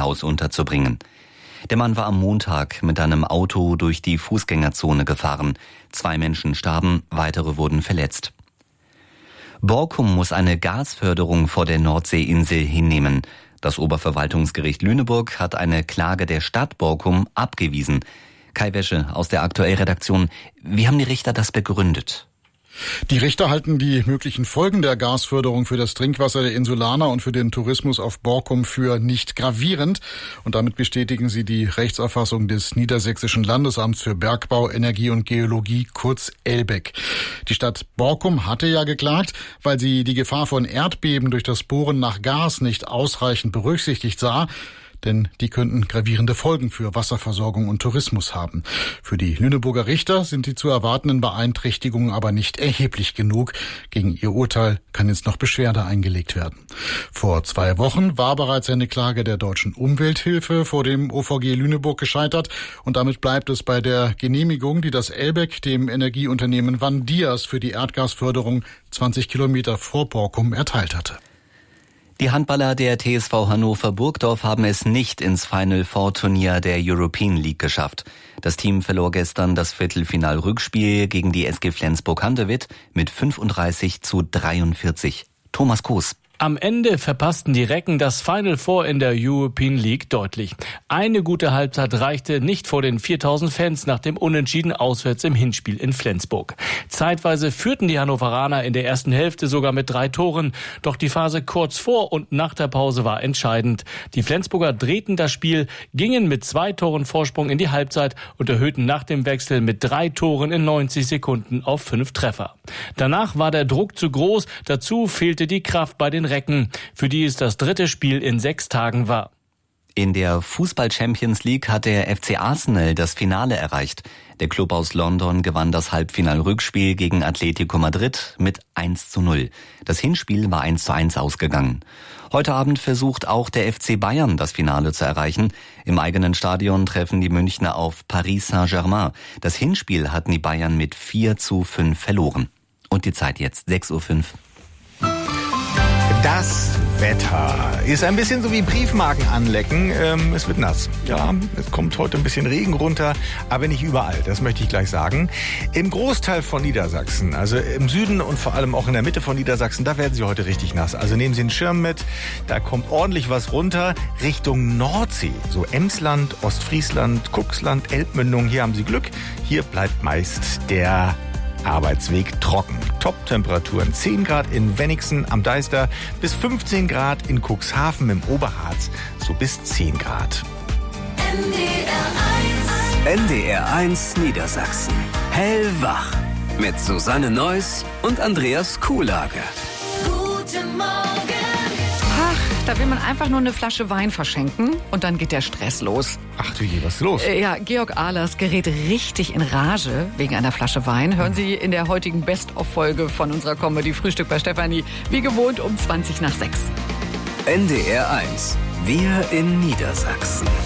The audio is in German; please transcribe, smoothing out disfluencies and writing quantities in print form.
Krankenhaus unterzubringen. Der Mann war am Montag mit einem Auto durch die Fußgängerzone gefahren. 2 Menschen starben, weitere wurden verletzt. Borkum muss eine Gasförderung vor der Nordseeinsel hinnehmen. Das Oberverwaltungsgericht Lüneburg hat eine Klage der Stadt Borkum abgewiesen. Kai Wäsche aus der Aktuell-Redaktion. Wie haben die Richter das begründet? Die Richter halten die möglichen Folgen der Gasförderung für das Trinkwasser der Insulaner und für den Tourismus auf Borkum für nicht gravierend. Und damit bestätigen sie die Rechtsauffassung des Niedersächsischen Landesamts für Bergbau, Energie und Geologie, kurz ELBEG. Die Stadt Borkum hatte ja geklagt, weil sie die Gefahr von Erdbeben durch das Bohren nach Gas nicht ausreichend berücksichtigt sah. Denn die könnten gravierende Folgen für Wasserversorgung und Tourismus haben. Für die Lüneburger Richter sind die zu erwartenden Beeinträchtigungen aber nicht erheblich genug. Gegen ihr Urteil kann jetzt noch Beschwerde eingelegt werden. Vor 2 Wochen war bereits eine Klage der Deutschen Umwelthilfe vor dem OVG Lüneburg gescheitert. Und damit bleibt es bei der Genehmigung, die das ELBEG dem Energieunternehmen Vandias für die Erdgasförderung 20 Kilometer vor Borkum erteilt hatte. Die Handballer der TSV Hannover Burgdorf haben es nicht ins Final-Four-Turnier der European League geschafft. Das Team verlor gestern das Viertelfinal-Rückspiel gegen die SG Flensburg-Handewitt mit 35:43. Thomas Koos. Am Ende verpassten die Recken das Final Four in der European League deutlich. Eine gute Halbzeit reichte nicht vor den 4000 Fans nach dem Unentschieden auswärts im Hinspiel in Flensburg. Zeitweise führten die Hannoveraner in der ersten Hälfte sogar mit 3 Toren. Doch die Phase kurz vor und nach der Pause war entscheidend. Die Flensburger drehten das Spiel, gingen mit 2 Toren Vorsprung in die Halbzeit und erhöhten nach dem Wechsel mit 3 Toren in 90 Sekunden auf 5 Treffer. Danach war der Druck zu groß. Dazu fehlte die Kraft bei den Recken, für die es das 3. Spiel in 6 Tagen war. In der Fußball-Champions League hat der FC Arsenal das Finale erreicht. Der Club aus London gewann das Halbfinal-Rückspiel gegen Atletico Madrid mit 1:0. Das Hinspiel war 1:1 ausgegangen. Heute Abend versucht auch der FC Bayern, das Finale zu erreichen. Im eigenen Stadion treffen die Münchner auf Paris Saint-Germain. Das Hinspiel hatten die Bayern mit 4:5 verloren. Und die Zeit jetzt 6:05 Uhr. Das Wetter ist ein bisschen so wie Briefmarken anlecken. Es wird nass. Ja, es kommt heute ein bisschen Regen runter, aber nicht überall. Das möchte ich gleich sagen. Im Großteil von Niedersachsen, also im Süden und vor allem auch in der Mitte von Niedersachsen, da werden Sie heute richtig nass. Also nehmen Sie einen Schirm mit. Da kommt ordentlich was runter Richtung Nordsee. So Emsland, Ostfriesland, Cuxland, Elbmündung. Hier haben Sie Glück. Hier bleibt meist der Arbeitsweg trocken. Top-Temperaturen 10 Grad in Wenigsen am Deister, bis 15 Grad in Cuxhaven im Oberharz, so bis 10 Grad. NDR 1 Niedersachsen. Hellwach. Mit Susanne Neuss und Andreas Kuhlage. Guten Morgen. Ach, da will man einfach nur eine Flasche Wein verschenken und dann geht der Stress los. Ach du je, was ist los? Ja, Georg Ahlers gerät richtig in Rage wegen einer Flasche Wein. Hören Sie in der heutigen Best-of-Folge von unserer Comedy Frühstück bei Stefanie. Wie gewohnt um 6:20. NDR 1. Wir in Niedersachsen.